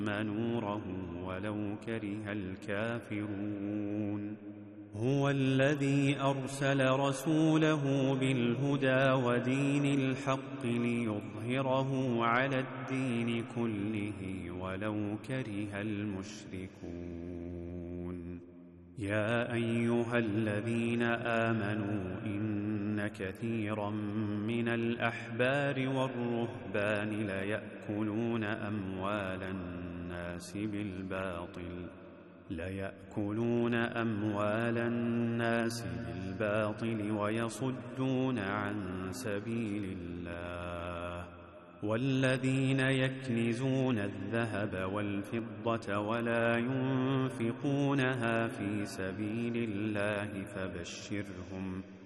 نوره ولو كره الكافرون. هو الذي أرسل رسوله بالهدى ودين الحق ليظهره على الدين كله ولو كره المشركون. يا أيها الذين آمنوا إن كثيرا من الأحبار والرهبان ليأكلون أموال الناس بالباطل ويصدون عن سبيل الله. والذين يكنزون الذهب والفضة ولا ينفقونها في سبيل الله